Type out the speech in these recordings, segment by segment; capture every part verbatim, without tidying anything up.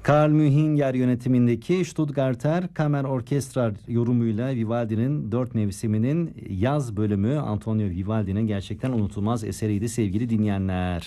Karl Mühinger yönetimindeki Stuttgarter Kamer Orkestra yorumuyla Vivaldi'nin dört mevsiminin yaz bölümü Antonio Vivaldi'nin gerçekten unutulmaz eseriydi sevgili dinleyenler.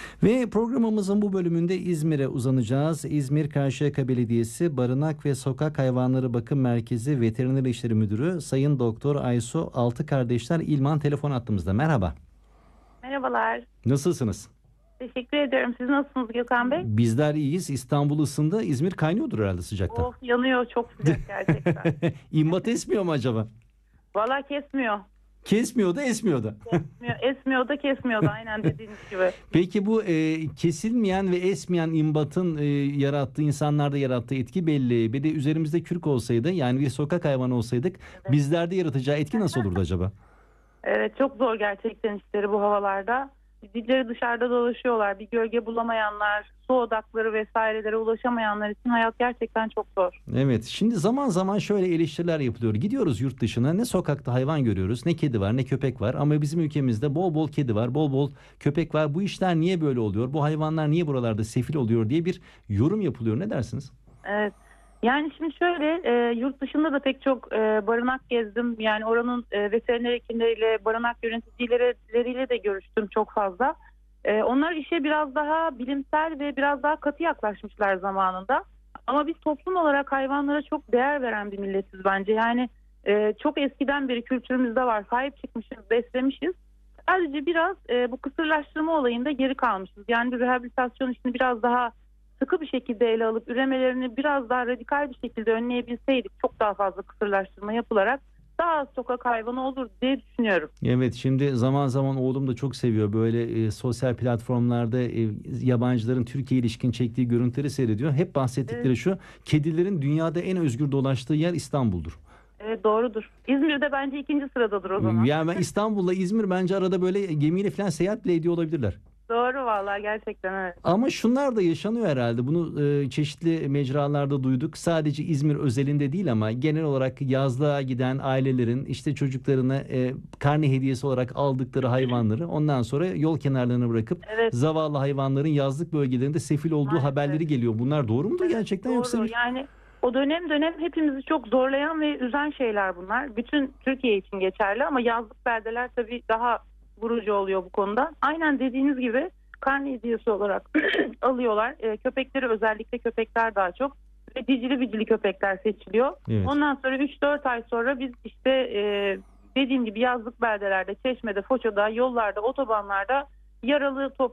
Ve programımızın bu bölümünde İzmir'e uzanacağız. İzmir Karşıyaka Belediyesi Barınak ve Sokak Hayvanları Bakım Merkezi Veteriner İşleri Müdürü Sayın Doktor Aysu Altı Kardeşler İlman telefon attığımızda. Merhaba. Merhabalar. Nasılsınız? Teşekkür ederim. Siz nasılsınız Gökhan Bey? Bizler iyiyiz. İstanbul ısındı. İzmir kaynıyordur herhalde sıcaktan. Of, yanıyor. Çok sıcak gerçekten. İmbat esmiyor mu acaba? Valla kesmiyor. Kesmiyor da esmiyor da. Kesmiyor, esmiyor da kesmiyor da aynen dediğiniz gibi. Peki bu e, kesilmeyen ve esmeyen imbatın e, yarattığı, insanlarda yarattığı etki belli. Bir de üzerimizde kürk olsaydı, yani bir sokak hayvanı olsaydık, Evet. bizlerde yaratacağı etki nasıl olurdu acaba? Evet, çok zor gerçekten işleri bu havalarda. Dilleri dışarıda dolaşıyorlar. Bir gölge bulamayanlar, su odakları vesairelere ulaşamayanlar için hayat gerçekten çok zor. Evet, şimdi zaman zaman şöyle eleştiriler yapılıyor. Gidiyoruz yurt dışına, ne sokakta hayvan görüyoruz, ne kedi var, ne köpek var. Ama bizim ülkemizde bol bol kedi var, bol bol köpek var. Bu işler niye böyle oluyor? Bu hayvanlar niye buralarda sefil oluyor diye bir yorum yapılıyor. Ne dersiniz? Evet. Yani şimdi şöyle e, yurt dışında da pek çok e, barınak gezdim. Yani oranın e, veteriner hekimleriyle, barınak yöneticileriyle de görüştüm çok fazla. E, onlar işe biraz daha bilimsel ve biraz daha katı yaklaşmışlar zamanında. Ama biz toplum olarak hayvanlara çok değer veren bir milletiz bence. Yani e, çok eskiden beri kültürümüzde var. Sahip çıkmışız, beslemişiz. Sadece biraz e, bu kısırlaştırma olayında geri kalmışız. Yani bir rehabilitasyon işini biraz daha sıkı bir şekilde ele alıp üremelerini biraz daha radikal bir şekilde önleyebilseydik çok daha fazla kısırlaştırma yapılarak daha az sokak hayvanı olur diye düşünüyorum. Evet, şimdi zaman zaman oğlum da çok seviyor böyle e, sosyal platformlarda e, yabancıların Türkiye ilişkin çektiği görüntüleri seyrediyor. Hep bahsettikleri Evet. şu: kedilerin dünyada en özgür dolaştığı yer İstanbul'dur. Evet, doğrudur. İzmir'de bence ikinci sıradadır o zaman. Yani ben İstanbul'la İzmir bence arada böyle gemiyle falan seyahat bile ediyor olabilirler. Doğru vallahi, gerçekten evet. Ama şunlar da yaşanıyor herhalde. Bunu e, çeşitli mecralarda duyduk. Sadece İzmir özelinde değil ama genel olarak yazlığa giden ailelerin işte çocuklarına e, karne hediyesi olarak aldıkları hayvanları ondan sonra yol kenarlarına bırakıp Evet. zavallı hayvanların yazlık bölgelerinde sefil olduğu Maalesef. haberleri geliyor. Bunlar doğru mudur Evet, gerçekten doğru. yoksa bir... Yani o dönem dönem hepimizi çok zorlayan ve üzen şeyler bunlar. Bütün Türkiye için geçerli ama yazlık beldeler tabii daha vurucu oluyor bu konuda. Aynen dediğiniz gibi karne hediyesi olarak alıyorlar. E, köpekleri, özellikle köpekler daha çok ve cicili bicili köpekler seçiliyor. Evet. Ondan sonra üç dört ay sonra biz işte e, dediğim gibi yazlık beldelerde, Çeşme'de, Foça'da, yollarda, otobanlarda yaralı top